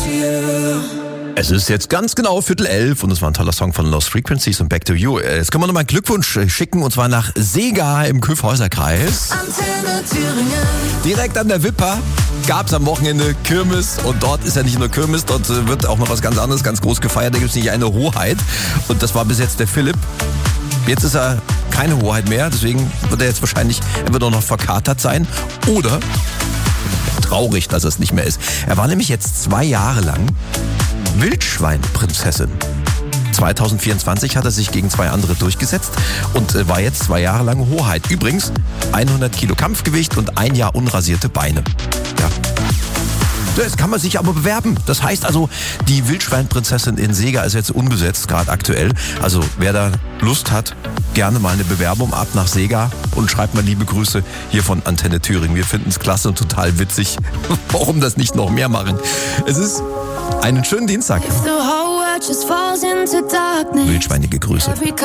Es ist jetzt ganz genau 10:15 und es war ein toller Song von Lost Frequencies und Back to You. Jetzt können wir nochmal einen Glückwunsch schicken und zwar nach Seega im Kyffhäuserkreis. Antenne Thüringen. Direkt an der Wipper gab es am Wochenende Kirmes und dort ist ja nicht nur Kirmes, dort wird auch noch was ganz anderes ganz groß gefeiert. Da gibt es nicht eine Hoheit und das war bis jetzt der Philipp. Jetzt ist er keine Hoheit mehr, deswegen wird er jetzt wahrscheinlich, er wird auch noch verkatert sein oder traurig, dass er es nicht mehr ist. Er war nämlich jetzt 2 Jahre lang Wildschweinprinzessin. 2024 hat er sich gegen 2 andere durchgesetzt und war jetzt 2 Jahre lang Hoheit. Übrigens 100 Kilo Kampfgewicht und 1 Jahr unrasierte Beine. Ja. Das kann man sich aber bewerben. Das heißt also, die Wildschweinprinzessin in Seega ist jetzt unbesetzt, gerade aktuell. Also wer da Lust hat, gerne mal eine Bewerbung ab nach Seega und schreibt mal liebe Grüße hier von Antenne Thüringen. Wir finden es klasse und total witzig. Warum das nicht noch mehr machen? Es ist einen schönen Dienstag. Wildschweinige Grüße.